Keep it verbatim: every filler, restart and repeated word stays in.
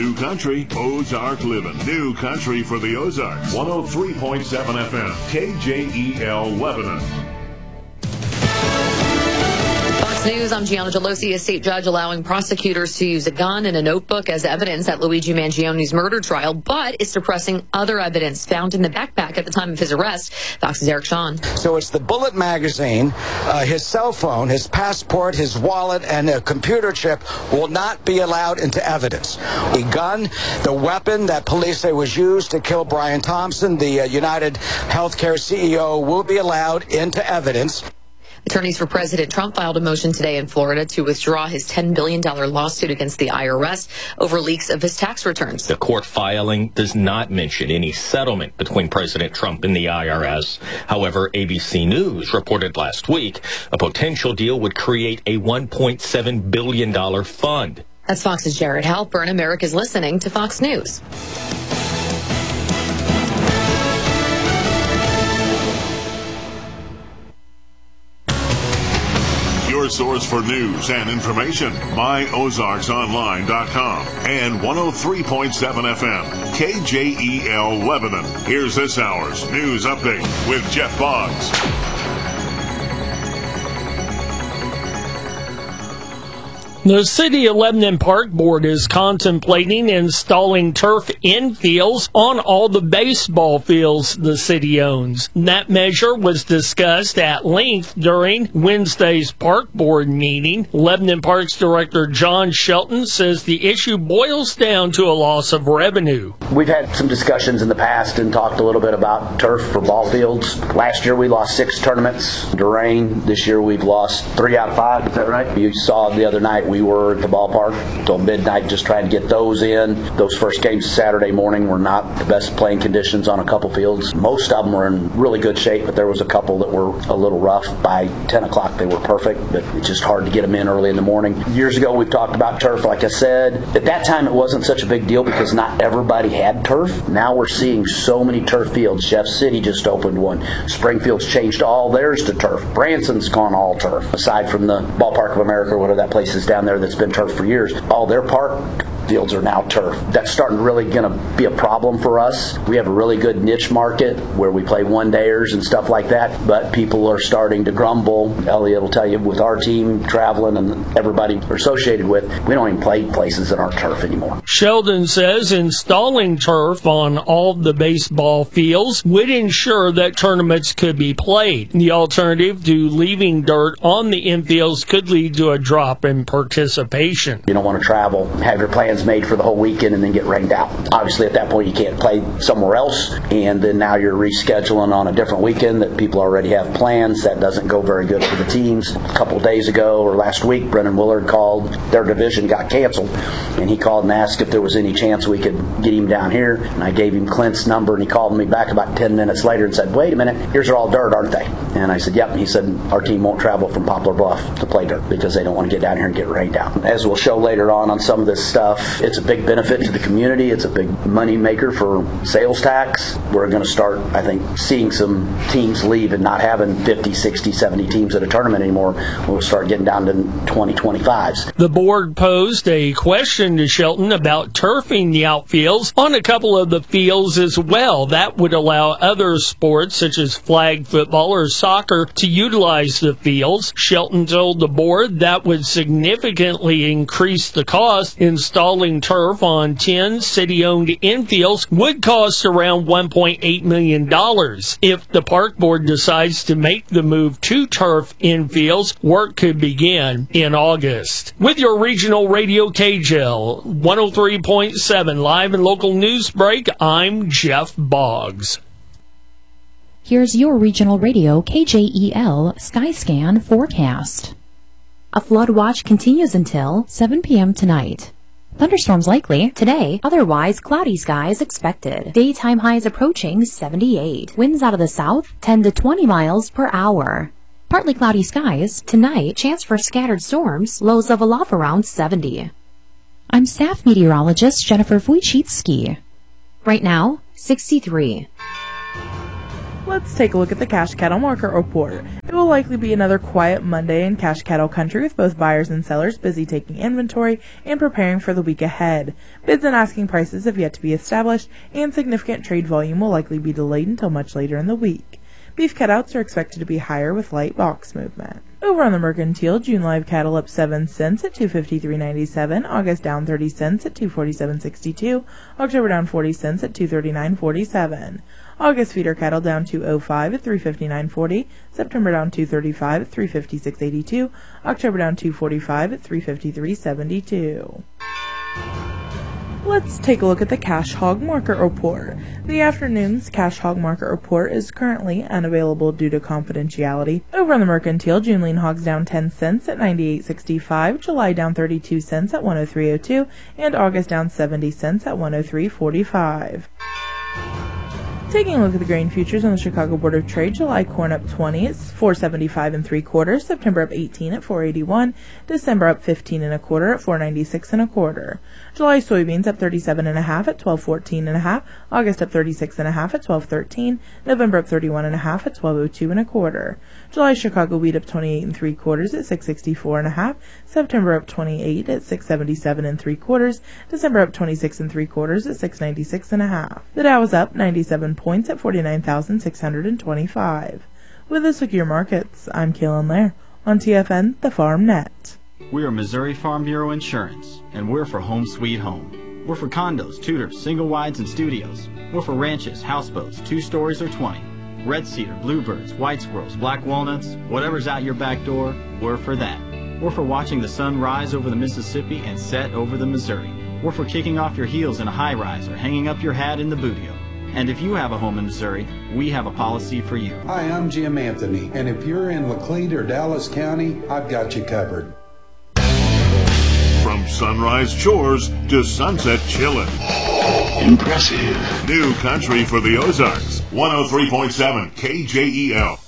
New country, Ozark living. New country for the Ozarks. one oh three point seven F M, K J E L Lebanon. News, I'm Gianna Gelosi. A state judge allowing prosecutors to use a gun and a notebook as evidence at Luigi Mangione's murder trial, but is suppressing other evidence found in the backpack at the time of his arrest. Fox's Eric Shawn. So it's the bullet magazine, uh, his cell phone, his passport, his wallet, and a computer chip will not be allowed into evidence. The gun, the weapon that police say was used to kill Brian Thompson, the uh, United Healthcare C E O, will be allowed into evidence. Attorneys for President Trump filed a motion today in Florida to withdraw his ten billion dollars lawsuit against the I R S over leaks of his tax returns. The court filing does not mention any settlement between President Trump and the I R S. However, A B C News reported last week a potential deal would create a one point seven billion dollars fund. That's Fox's Jared Halpern. America's listening to Fox News. Your source for news and information, my ozarks online dot com and one oh three point seven F M, K J E L Lebanon. Here's this hour's news update with Jeff Boggs. The City of Lebanon Park Board is contemplating installing turf infields on all the baseball fields the city owns. That measure was discussed at length during Wednesday's Park Board meeting. Lebanon Parks Director John Shelton says the issue boils down to a loss of revenue. We've had some discussions in the past and talked a little bit about turf for ball fields. Last year we lost six tournaments during. This year we've lost three out of five. Is that right? You saw the other night we We were at the ballpark till midnight just trying to get those in. Those first games Saturday morning were not the best playing conditions on a couple fields. Most of them were in really good shape, but there was a couple that were a little rough. By ten o'clock they were perfect, but it's just hard to get them in early in the morning. Years ago we've talked about turf, like I said. At that time it wasn't such a big deal because not everybody had turf. Now we're seeing so many turf fields. Jeff City just opened one. Springfield's changed all theirs to turf. Branson's gone all turf. Aside from the Ballpark of America, or whatever that place is down there that's been turf for years, all their park fields are now turf. That's starting really going to be a problem for us. We have a really good niche market where we play one-dayers and stuff like that, but people are starting to grumble. Elliot will tell you, with our team traveling and everybody we're associated with, we don't even play places that aren't turf anymore. Sheldon says installing turf on all the baseball fields would ensure that tournaments could be played. The alternative to leaving dirt on the infields could lead to a drop in participation. You don't want to travel, have your plans made for the whole weekend and then get rained out. Obviously at that point you can't play somewhere else, and then now you're rescheduling on a different weekend that people already have plans. That doesn't go very good for the teams. A couple days ago or last week, Brennan Willard called. Their division got canceled, and he called and asked if there was any chance we could get him down here, and I gave him Clint's number, and he called me back about ten minutes later and said, wait a minute, yours are all dirt, aren't they? And I said, yep. And he said, our team won't travel from Poplar Bluff to play dirt because they don't want to get down here and get rained out. As we'll show later on on some of this stuff, it's a big benefit to the community. It's a big money maker for sales tax. We're going to start, I think, seeing some teams leave and not having fifty, sixty, seventy teams at a tournament anymore. We'll start getting down to twenty, twenty-fives. The board posed a question to Shelton about turfing the outfields on a couple of the fields as well. That would allow other sports such as flag football or soccer to utilize the fields. Shelton told the board that would significantly increase the cost. Installing turf on ten city-owned infields would cost around one point eight million dollars. If the park board decides to make the move to turf infields, work could begin in August. With your regional radio K J L one oh three point seven live and local news break, I'm Jeff Boggs. Here's your regional radio K J E L Skyscan forecast. A flood watch continues until seven p.m. tonight. Thunderstorms likely today, otherwise cloudy skies expected. Daytime highs approaching seventy-eight. Winds out of the south, ten to twenty miles per hour. Partly cloudy skies tonight, chance for scattered storms, lows of aloft around seventy. I'm staff meteorologist Jennifer Wojcicki. Right now, sixty-three. Let's take a look at the cash cattle market report. It will likely be another quiet Monday in cash cattle country, with both buyers and sellers busy taking inventory and preparing for the week ahead. Bids and asking prices have yet to be established, and significant trade volume will likely be delayed until much later in the week. Beef cutouts are expected to be higher with light box movement. Over on the mercantile, June live cattle up seven cents at two fifty-three ninety-seven, August down thirty cents at two forty-seven sixty-two, October down forty cents at two thirty-nine forty-seven. August feeder cattle down two oh five at three fifty-nine forty, September down two thirty-five at three fifty-six eighty-two, October down two forty-five at three fifty-three seventy-two. Let's take a look at the cash hog market report. The afternoon's cash hog market report is currently unavailable due to confidentiality. Over on the mercantile, June lean hogs down ten cents at ninety-eight sixty-five, July down thirty-two cents at one oh three oh two, and August down seventy cents at one oh three forty-five. Taking a look at the grain futures on the Chicago Board of Trade, July corn up twenty at four seventy-five and three quarters, September up eighteen at four eighty-one, December up fifteen and a quarter at four ninety-six and a quarter. July soybeans up thirty-seven and a half at twelve fourteen and a half, August up thirty-six and a half at twelve thirteen, November up thirty-one and a half at twelve oh two and a quarter. July Chicago wheat up twenty-eight and three quarters at six sixty-four and a half, September up twenty-eight at six seventy-seven and three quarters, December up twenty-six and three quarters at six ninety-six and a half. The Dow is up ninety-seven points at forty-nine thousand six hundred twenty-five. With this look at your markets, I'm Kaylin Lair on T F N, the Farm Net. We are Missouri Farm Bureau Insurance, and we're for home sweet home. We're for condos, tutors, single wides, and studios. We're for ranches, houseboats, two stories or twenty. Red cedar, bluebirds, white squirrels, black walnuts, whatever's out your back door, we're for that. We're for watching the sun rise over the Mississippi and set over the Missouri. We're for kicking off your heels in a high-rise or hanging up your hat in the Boodio. And if you have a home in Missouri, we have a policy for you. Hi, I'm Jim Anthony, and if you're in Laclede or Dallas County, I've got you covered. From sunrise chores to sunset chillin'. Impressive. New country for the Ozarks. one oh three point seven K J E L.